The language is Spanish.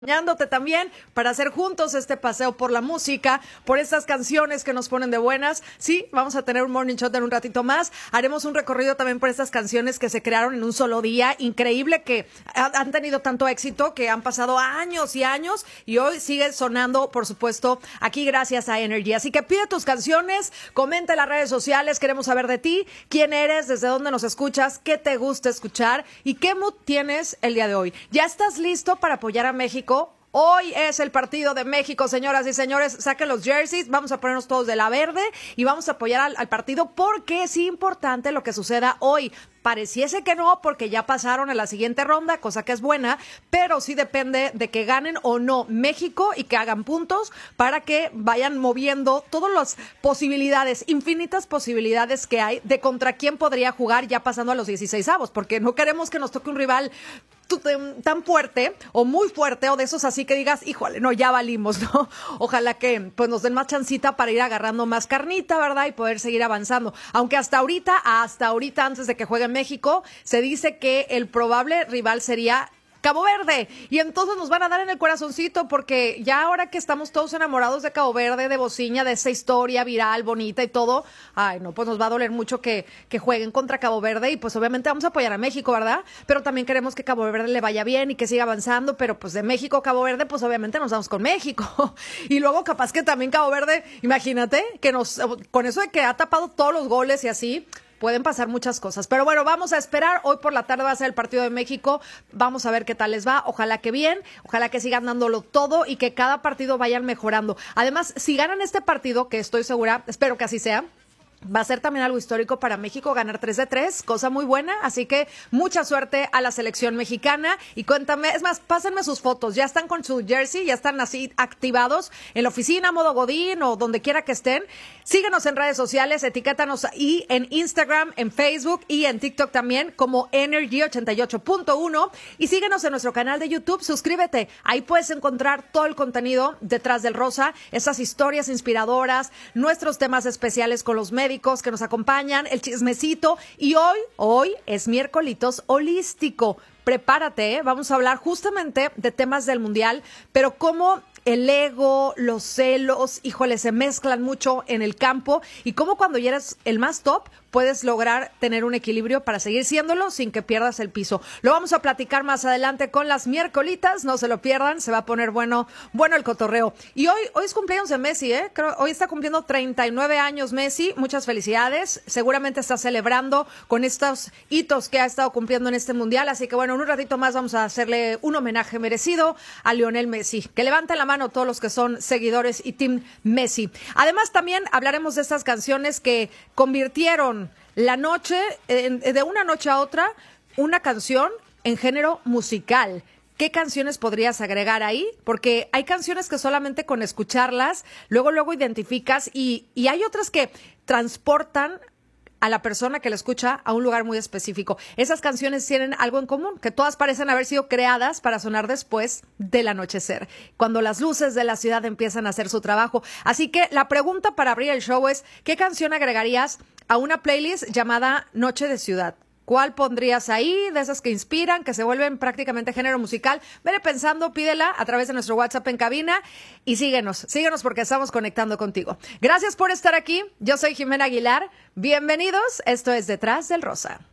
Acompañándote también para hacer juntos este paseo por la música, por estas canciones que nos ponen de buenas. Sí, vamos a tener un morning shot en un ratito más. Haremos un recorrido también por estas canciones que se crearon en un solo día. Increíble que han tenido tanto éxito, que han pasado años y años y hoy sigue sonando, por supuesto, aquí gracias a Energy. Así que pide tus canciones, comenta en las redes sociales, queremos saber de ti, quién eres, desde dónde nos escuchas, qué te gusta escuchar y qué mood tienes el día de hoy. ¿Ya estás listo para apoyar a México? Hoy es el partido de México, señoras y señores. Saquen los jerseys, vamos a ponernos todos de la verde y vamos a apoyar al partido porque es importante lo que suceda hoy. Pareciese que no, porque ya pasaron a la siguiente ronda, cosa que es buena, pero sí depende de que ganen o no México y que hagan puntos para que vayan moviendo todas las posibilidades, infinitas posibilidades que hay de contra quién podría jugar ya pasando a los 16avos, porque no queremos que nos toque un rival tan fuerte o muy fuerte o de esos así que digas, híjole, no, ya valimos, ¿no? Ojalá que pues nos den más chancita para ir agarrando más carnita, ¿verdad? Y poder seguir avanzando. Aunque hasta ahorita, antes de que juegue México, se dice que el probable rival sería Cabo Verde, y entonces nos van a dar en el corazoncito porque ya ahora que estamos todos enamorados de Cabo Verde, de Bociña, de esa historia viral, bonita y todo, ay no, pues nos va a doler mucho que jueguen contra Cabo Verde y pues obviamente vamos a apoyar a México, ¿verdad? Pero también queremos que Cabo Verde le vaya bien y que siga avanzando, pero pues de México a Cabo Verde, pues obviamente nos vamos con México y luego capaz que también Cabo Verde, imagínate, que con eso de que ha tapado todos los goles y así, pueden pasar muchas cosas. Pero bueno, vamos a esperar. Hoy por la tarde va a ser el partido de México. Vamos a ver qué tal les va. Ojalá que bien. Ojalá que sigan dándolo todo y que cada partido vayan mejorando. Además, si ganan este partido, que estoy segura, espero que así sea, va a ser también algo histórico para México ganar 3-3, cosa muy buena, así que mucha suerte a la selección mexicana y cuéntame, es más, pásenme sus fotos, ya están con su jersey, ya están así activados en la oficina, modo Godín o donde quiera que estén. Síguenos en redes sociales, etiquétanos ahí en Instagram, en Facebook y en TikTok también como Energy 88.1 y síguenos en nuestro canal de YouTube, suscríbete, ahí puedes encontrar todo el contenido detrás del rosa, esas historias inspiradoras, nuestros temas especiales con los médicos que nos acompañan, el chismecito y hoy es miércolitos holístico. Prepárate, vamos a hablar justamente de temas del mundial, pero cómo el ego, los celos, híjole, se mezclan mucho en el campo y cómo cuando ya eres el más top puedes lograr tener un equilibrio para seguir siéndolo sin que pierdas el piso. Lo vamos a platicar más adelante con las miércolitas, no se lo pierdan, se va a poner bueno el cotorreo. Y hoy es cumpleaños de Messi, creo, hoy está cumpliendo 39 años Messi, muchas felicidades, seguramente está celebrando con estos hitos que ha estado cumpliendo en este mundial, así que bueno, en un ratito más vamos a hacerle un homenaje merecido a Lionel Messi. Que levanten la mano todos los que son seguidores y team Messi. Además también hablaremos de estas canciones que convirtieron la noche, de una noche a otra, una canción en género musical. ¿Qué canciones podrías agregar ahí? Porque hay canciones que solamente con escucharlas, luego identificas y hay otras que transportan a la persona que la escucha a un lugar muy específico. Esas canciones tienen algo en común, que todas parecen haber sido creadas para sonar después del anochecer, cuando las luces de la ciudad empiezan a hacer su trabajo. Así que la pregunta para abrir el show es, ¿qué canción agregarías a una playlist llamada Noche de Ciudad? ¿Cuál pondrías ahí, de esas que inspiran, que se vuelven prácticamente género musical? Vele pensando, pídela a través de nuestro WhatsApp en cabina y síguenos porque estamos conectando contigo. Gracias por estar aquí, yo soy Jimena Aguilar, bienvenidos, esto es Detrás del Rosa.